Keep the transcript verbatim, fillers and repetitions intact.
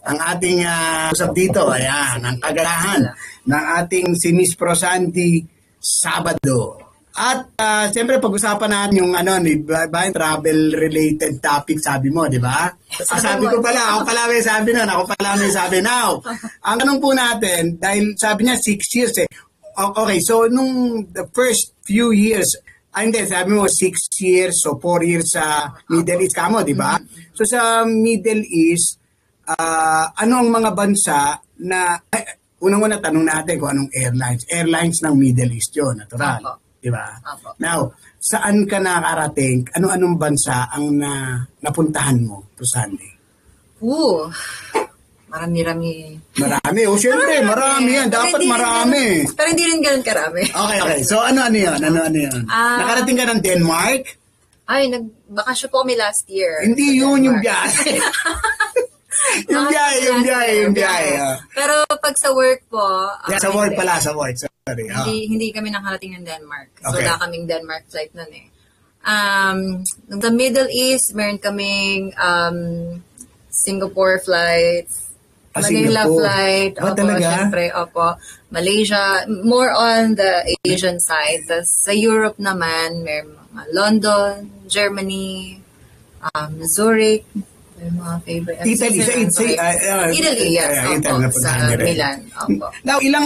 ang ating uh, usap dito. Ayan, ang kaganahan ng ating si Miss Prosanti Sabado. At uh, siyempre pag-usapan natin yung ano, ni ba, travel related topic sabi mo, di ba? Ah, sabi ko pala, ako pala may sabi nun, ako pala may sabi now. Ang tanong po natin, dahil sabi niya six years eh. Okay, so nung the first few years, ay hindi, sabi mo six years, so four years sa Middle East kamo, di ba? So sa Middle East, uh, ano ang mga bansa na, eh, unang-una tanong natin kung anong airlines. Airlines ng Middle East yun, natural. Apo. Diba? Apo. Now, saan ka nakarating? Ano-anong bansa ang na, napuntahan mo, Prosanti? Oo. Marami-rami. Marami. O, syempre, marami yan. Dapat marami. Rin, pero hindi rin ganun karami. Okay, okay. So, ano-ano yun? Ano-ano yun? Uh, nakarating ka ng Denmark? Ay, nagbakasyon po kami last year. Hindi yun yung biyahe. yung biyahe, yung biyahe, yung biyahe. Pero pag sa work po... Yeah, sa work pala, sa work. Sorry. Oh. Hindi, hindi kami nakarating ng Denmark. So, okay. wala kaming Denmark flight nun eh. Um, sa Middle East, meron kaming um, Singapore flights, ah, Manila Singapore. flight, Oh, opo, talaga? syempre, opo, Malaysia, more on the Asian side. Tas, sa Europe naman, meron mga London, Germany, um, Zurich, may mga favorite. Italy, sa Italy, uh, uh, Italy, yes, uh, opo, Italy, sa Milan, opo. Now, ilang